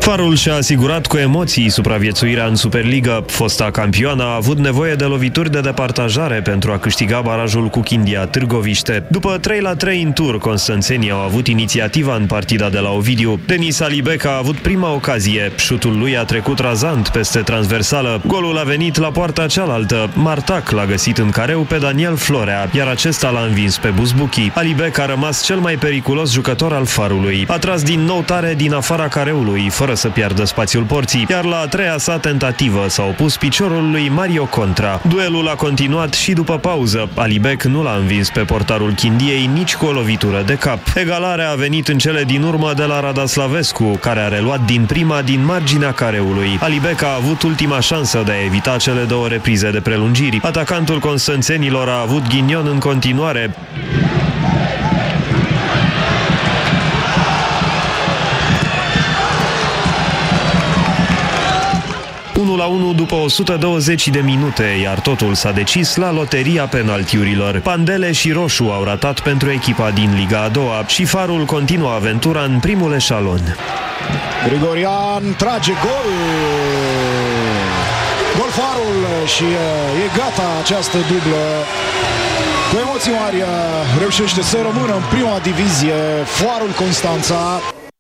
Farul și-a asigurat cu emoții supraviețuirea în Superliga. Fosta campioană a avut nevoie de lovituri de departajare pentru a câștiga barajul cu Chindia Târgoviște. După 3-3 în tur, constanțenii au avut inițiativa în partida de la Ovidiu. Denis Alibek a avut prima ocazie. Șutul lui a trecut razant peste transversală. Golul a venit la poarta cealaltă. Martac l-a găsit în careu pe Daniel Florea, iar acesta l-a învins pe Buzbuchi. Alibek a rămas cel mai periculos jucător al Farului. A tras din nou tare din afara careului, fără să piardă spațiul porții, iar la a treia sa tentativă s-a opus piciorul lui Mario Contra. Duelul a continuat și după pauză. Alibek nu l-a învins pe portarul Chindiei nici cu o lovitură de cap. Egalarea a venit în cele din urmă de la Radaslavescu, care a reluat din prima din marginea careului. Alibek a avut ultima șansă de a evita cele două reprize de prelungiri. Atacantul constanțenilor a avut ghinion în continuare. 1-1 după 120 de minute, iar totul s-a decis la loteria penaltiurilor. Pandele și Roșu au ratat pentru echipa din Liga a doua și Farul continuă aventura în primul eșalon. Grigorian trage gol! Gol Farul și e gata această dublă. Cu emoții mari reușește să rămână în prima divizie Farul Constanța.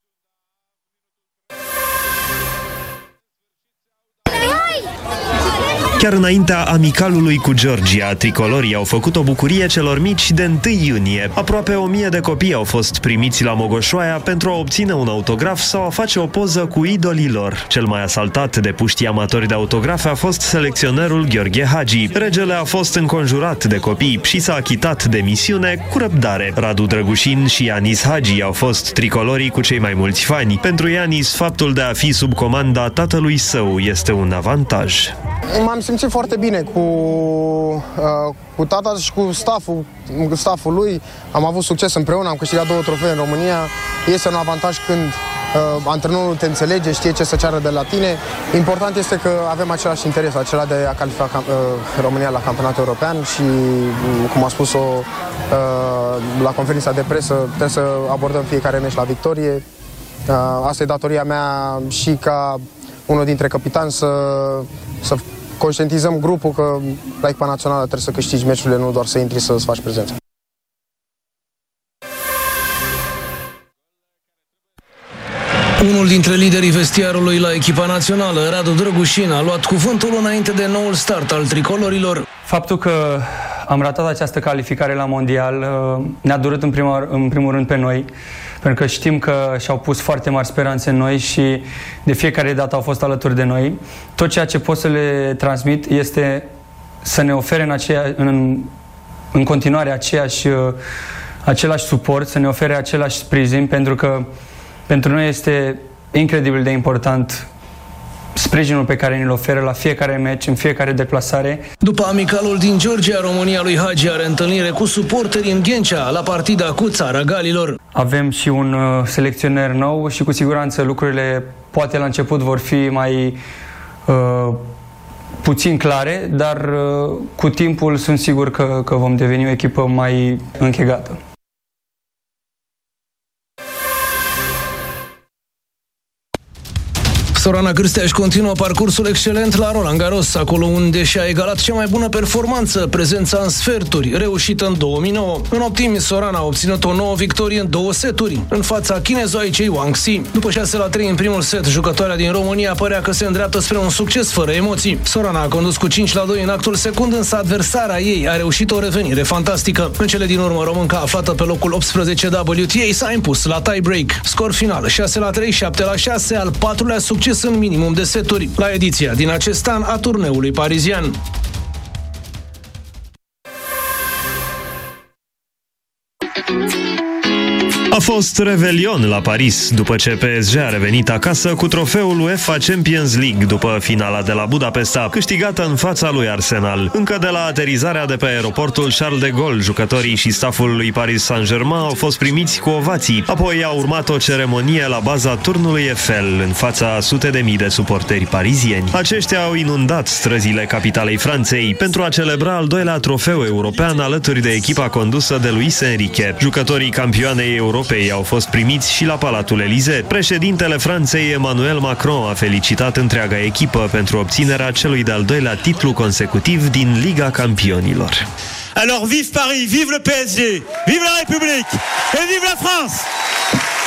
Chiar înaintea amicalului cu Georgia, tricolorii au făcut o bucurie celor mici de 1 iunie. Aproape 1000 de copii au fost primiți la Mogoșoaia pentru a obține un autograf sau a face o poză cu idolii lor. Cel mai asaltat de puștii amatori de autografe a fost selecționerul Gheorghe Hagi. Regele a fost înconjurat de copii și s-a achitat de misiune cu răbdare. Radu Drăgușin și Ianis Hagi au fost tricolorii cu cei mai mulți fani. Pentru Ianis, faptul de a fi sub comanda tatălui său este un avantaj. M-am simțit foarte bine cu tata și cu stafful lui. Am avut succes împreună, am câștigat 2 trofee în România. Este un avantaj când antrenorul te înțelege, știe ce să ceară de la tine. Important este că avem același interes, acela de a califica România la campionatul european și, cum a spus-o la conferința de presă, trebuie să abordăm fiecare meci la victorie. Asta e datoria mea și ca unul dintre capitani să conștientizăm grupul că la echipa națională trebuie să câștigi meciurile, nu doar să intri să-ți faci prezență. Unul dintre liderii vestiarului la echipa națională, Radu Drăgușin, a luat cuvântul înainte de noul start al tricolorilor. Faptul că am ratat această calificare la mondial ne-a durut în primul rând pe noi, pentru că știm că și-au pus foarte mari speranțe în noi și de fiecare dată au fost alături de noi. Tot ceea ce pot să le transmit este să ne ofere în continuare același suport, să ne ofere același sprijin, pentru că pentru noi este incredibil de important sprijinul pe care ne-l oferă la fiecare meci, în fiecare deplasare. După amicalul din Georgia, România lui Hagi are întâlnire cu suporterii în Ghencea la partida cu Țara Galilor. Avem și un selecționer nou și cu siguranță lucrurile poate la început vor fi mai puțin clare, dar cu timpul sunt sigur că vom deveni o echipă mai închegată. Sorana Cârstea își continuă parcursul excelent la Roland Garros, acolo unde și-a egalat cea mai bună performanță, prezența în sferturi, reușită în 2009. În optimi, Sorana a obținut o nouă victorie în 2 seturi, în fața chinezoaicei Wang Xi. După 6-3 în primul set, jucătoarea din România părea că se îndreaptă spre un succes fără emoții. Sorana a condus cu 5-2 în actul secund, însă adversara ei a reușit o revenire fantastică. În cele din urmă, românca aflată pe locul 18 WTA s-a impus la tie-break. Scor final 6-3, 7-6, al 4-lea succes în minimum de seturi la ediția din acest an a turneului parizian. A fost revelion la Paris după ce PSG a revenit acasă cu trofeul UEFA Champions League după finala de la Budapesta, câștigată în fața lui Arsenal. Încă de la aterizarea de pe aeroportul Charles de Gaulle, jucătorii și staful lui Paris Saint-Germain au fost primiți cu ovații. Apoi a urmat o ceremonie la baza turnului Eiffel, în fața sute de mii de suporteri parizieni. Aceștia au inundat străzile capitalei Franței pentru a celebra al 2-lea trofeu european alături de echipa condusă de Luis Enrique. Jucătorii campioanei europene echipei au fost primiți și la Palatul Elysée. Președintele Franței, Emmanuel Macron, a felicitat întreaga echipă pentru obținerea celui de-al doilea titlu consecutiv din Liga Campionilor. Alors vive Paris, vive le PSG, vive la République et vive la France!